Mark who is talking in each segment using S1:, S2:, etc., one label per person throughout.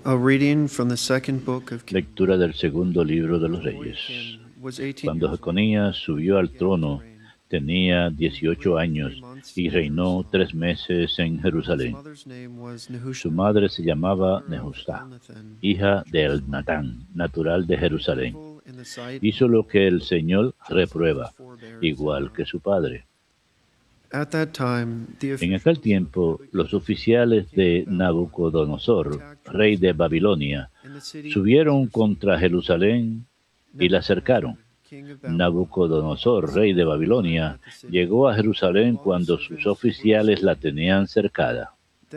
S1: A reading from the second book of Kings.
S2: Lectura del segundo libro de los Reyes. Cuando Jeconías subió al trono, tenía 18 años y reinó 3 meses en Jerusalén. Su madre se llamaba Nehustá, hija de Elnatán, natural de Jerusalén. Hizo lo que el Señor reprueba, igual que su padre. En aquel tiempo, los oficiales de Nabucodonosor, rey de Babilonia, subieron contra Jerusalén y la cercaron. Nabucodonosor, rey de Babilonia, llegó a Jerusalén cuando sus oficiales la tenían cercada.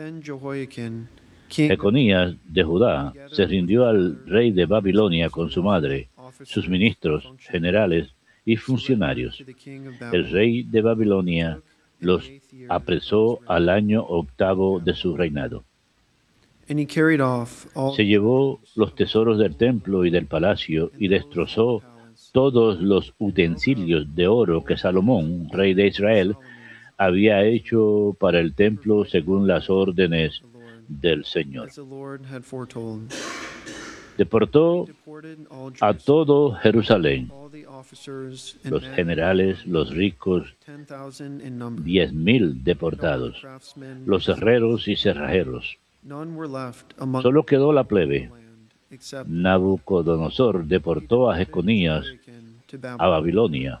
S2: Jeconías de Judá se rindió al rey de Babilonia con su madre, sus ministros, generales y funcionarios. El rey de Babilonia los apresó al año 8º de su reinado. Se llevó los tesoros del templo y del palacio y destrozó todos los utensilios de oro que Salomón, rey de Israel, había hecho para el templo según las órdenes del Señor. Deportó a todo Jerusalén, los generales, los ricos, 10,000 deportados, los herreros y cerrajeros. Solo quedó la plebe. Nabucodonosor deportó a Jeconías a Babilonia.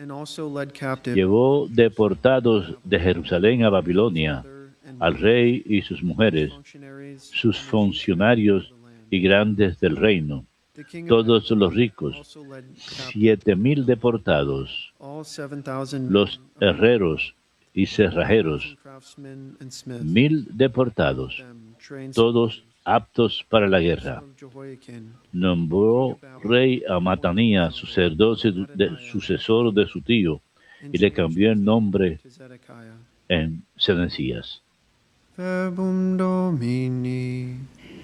S2: Llevó deportados de Jerusalén a Babilonia al rey y sus mujeres, sus funcionarios y grandes del reino, todos los ricos, 7,000 deportados, los herreros y cerrajeros, 1,000 deportados, todos aptos para la guerra. Nombró rey a Matanías, sucesor de su tío, y le cambió el nombre en Sedecías.
S1: Verbum Domini.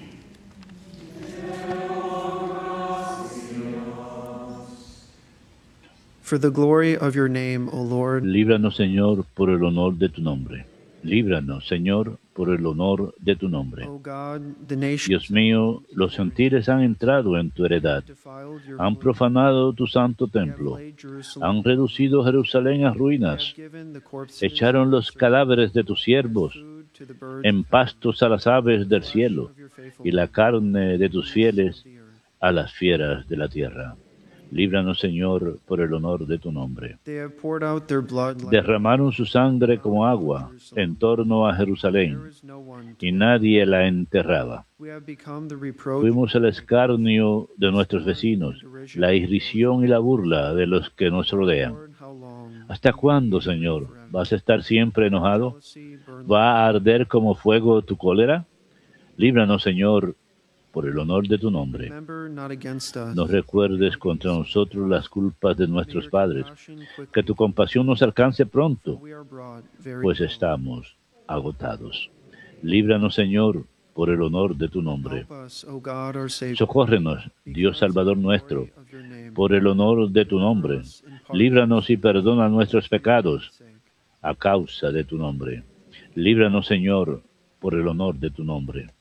S1: For the glory of your name, O Lord.
S2: Líbranos, Señor, por el honor de tu nombre. Líbranos, Señor, por el honor de tu nombre.
S1: O God, the nations
S2: Dios mío, los gentiles han entrado en tu heredad, han profanado tu santo templo, han reducido Jerusalén a ruinas, echaron los cadáveres de tus siervos en pastos a las aves del cielo y la carne de tus fieles a las fieras de la tierra. Líbranos, Señor, por el honor de tu nombre. Derramaron su sangre como agua en torno a Jerusalén, y nadie la enterraba. Fuimos el escarnio de nuestros vecinos, la irrisión y la burla de los que nos rodean. ¿Hasta cuándo, Señor? ¿Vas a estar siempre enojado? ¿Va a arder como fuego tu cólera? Líbranos, Señor, por el honor de tu nombre. No recuerdes contra nosotros las culpas de nuestros padres. Que tu compasión nos alcance pronto, pues estamos agotados. Líbranos, Señor, por el honor de tu nombre. Socórrenos, Dios Salvador nuestro, por el honor de tu nombre. Líbranos y perdona nuestros pecados a causa de tu nombre. Líbranos, Señor, por el honor de tu nombre.